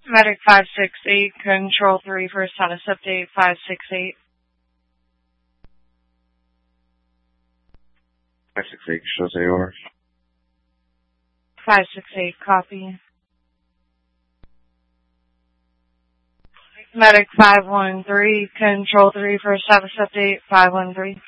Medic 568, Control 3 for status update 568. 568 shows AOR. 568, copy. Medic 513, Control 3 for status update 513.